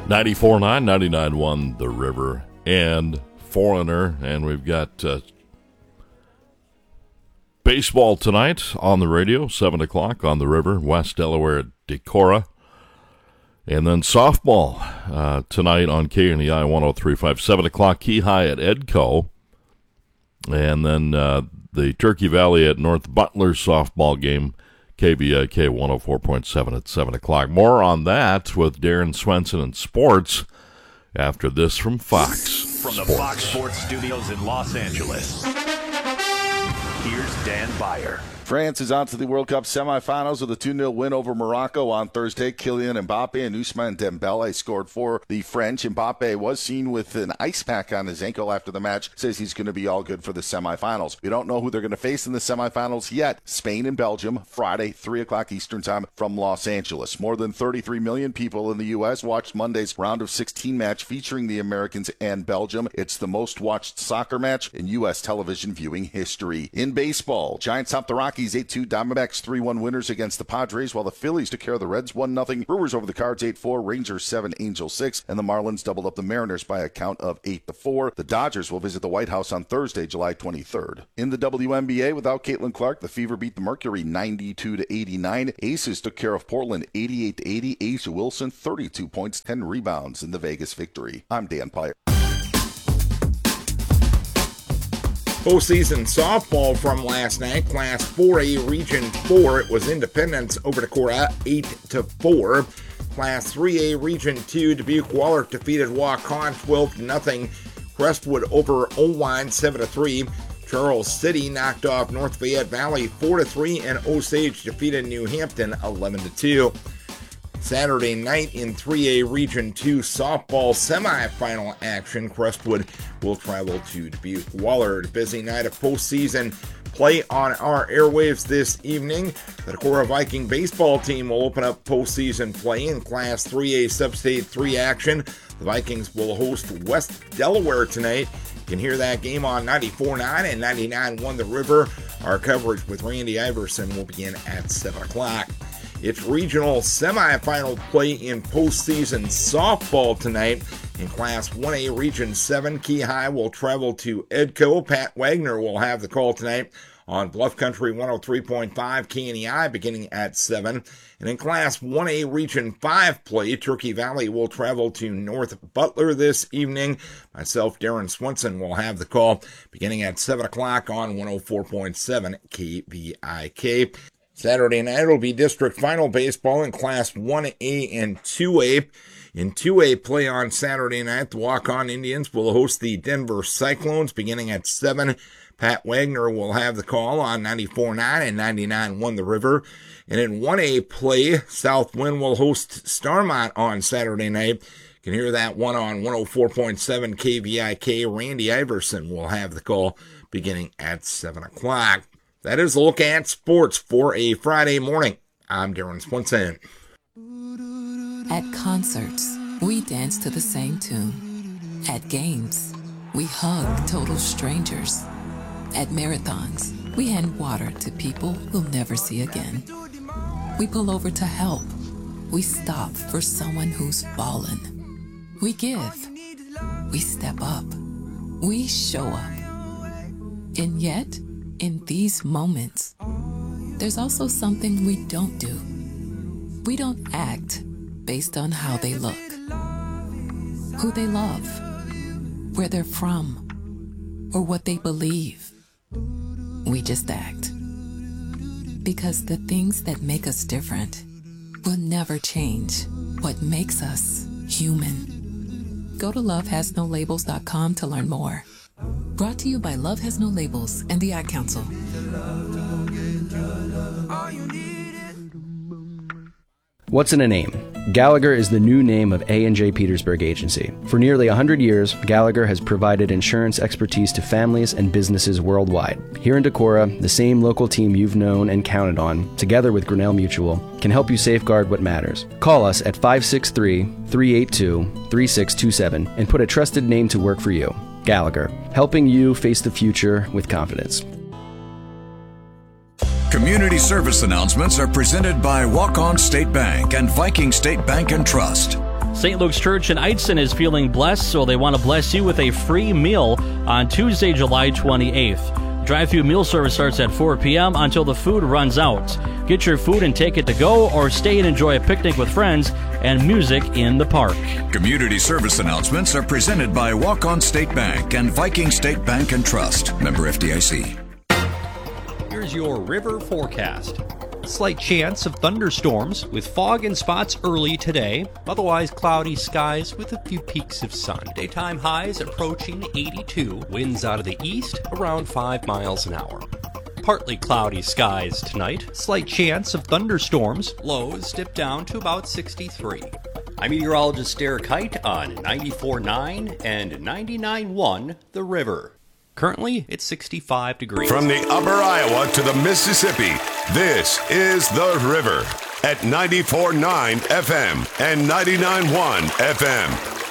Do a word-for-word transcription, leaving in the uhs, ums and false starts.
ninety-four point nine, ninety-nine point one The River and Foreigner. And we've got uh, baseball tonight on the radio, seven o'clock on the River, West Delaware at Decorah. And then softball uh, tonight on K N E I one oh three point five, seven o'clock Key High at Edco. And then uh, the Turkey Valley at North Butler softball game, K B I K one oh four point seven at seven o'clock. More on that with Darren Swenson and Sports after this from Fox From the Sports. Fox Sports Studios in Los Angeles, here's Dan Beyer. France is on to the World Cup semifinals with a two nil win over Morocco on Thursday. Kylian Mbappe and Ousmane Dembele scored for the French. Mbappe was seen with an ice pack on his ankle after the match, says he's going to be all good for the semifinals. We don't know who they're going to face in the semifinals yet. Spain and Belgium, Friday, three o'clock Eastern Time from Los Angeles. More than thirty-three million people in the U S watched Monday's round of sixteen match featuring the Americans and Belgium. It's the most watched soccer match in U S television viewing history. In baseball, Giants topped the Rockies eight two, Diamondbacks three one winners against the Padres, while the Phillies took care of the Reds one nothing. Brewers over the Cards eight four, Rangers seven, Angels six, and the Marlins doubled up the Mariners by a count of eight to four. The Dodgers will visit the White House on Thursday, July twenty-third. In the W N B A, without Caitlin Clark, the Fever beat the Mercury ninety-two to eighty-nine. Aces took care of Portland eighty-eight to eighty. A'ja Wilson thirty-two points, ten rebounds in the Vegas victory. I'm Dan Beyer. Postseason softball from last night, Class four A Region four. It was Independence over Decorah eight to four. Class three A Region two, Dubuque Waller defeated Waukon twelve to nothing. Crestwood over Owine seven to three. Charles City knocked off North Fayette Valley four to three, and Osage defeated New Hampton eleven to two. Saturday night in three A Region two softball semifinal action, Crestwood will travel to Dubuque Waller. Busy night of postseason play on our airwaves this evening. The Decorah Viking baseball team will open up postseason play in Class three A Substate three action. The Vikings will host West Delaware tonight. You can hear that game on ninety-four point nine and ninety-nine point one The River. Our coverage with Randy Iverson will begin at seven o'clock. It's regional semifinal play in postseason softball tonight. In Class one A Region seven, Key High will travel to Edco. Pat Wagner will have the call tonight on Bluff Country one oh three point five K N E I beginning at seven. And in Class one A Region five play, Turkey Valley will travel to North Butler this evening. Myself, Darren Swenson, will have the call beginning at seven o'clock on one oh four point seven K B I K. Saturday night will be district final baseball in Class one A and two A. In two A play on Saturday night, the Waukon Indians will host the Denver Cyclones beginning at seven. Pat Wagner will have the call on ninety-four point nine and ninety-nine point one The River. And in one A play, Southwind will host Starmont on Saturday night. You can hear that one on one oh four point seven K V I K. Randy Iverson will have the call beginning at seven o'clock. That is a look at sports for a Friday morning. I'm Darren Swenson. At concerts, we dance to the same tune. At games, we hug total strangers. At marathons, we hand water to people we'll never see again. We pull over to help. We stop for someone who's fallen. We give. We step up. We show up. And yet, in these moments, there's also something we don't do. We don't act based on how they look, who they love, where they're from, or what they believe. We just act. Because the things that make us different will never change what makes us human. Go to love has no labels dot com to learn more. Brought to you by Love Has No Labels and the Ad Council. What's in a name? Gallagher is the new name of A and J Petersburg Agency. For nearly one hundred years, Gallagher has provided insurance expertise to families and businesses worldwide. Here in Decorah, the same local team you've known and counted on, together with Grinnell Mutual, can help you safeguard what matters. Call us at five six three, three eight two, three six two seven and put a trusted name to work for you. Gallagher, helping you face the future with confidence. Community service announcements are presented by Waukon State Bank and Viking State Bank and Trust. Saint Luke's Church in Eitzen is feeling blessed, so they want to bless you with a free meal on Tuesday, July twenty-eighth. Drive-thru meal service starts at four p.m. until the food runs out. Get your food and take it to go, or stay and enjoy a picnic with friends and music in the park. Community service announcements are presented by Walk-On State Bank and Viking State Bank and Trust. Member F D I C. Here's your river forecast. Slight chance of thunderstorms with fog and spots early today. Otherwise cloudy skies with a few peaks of sun. Daytime highs approaching eighty-two. Winds out of the east around five miles an hour. Partly cloudy skies tonight. Slight chance of thunderstorms. Lows dip down to about sixty-three. I'm meteorologist Derek Height on ninety-four point nine and ninety-nine point one The River. Currently, it's sixty-five degrees. From the upper Iowa to the Mississippi, this is The River at ninety-four point nine F M and ninety-nine point one F M.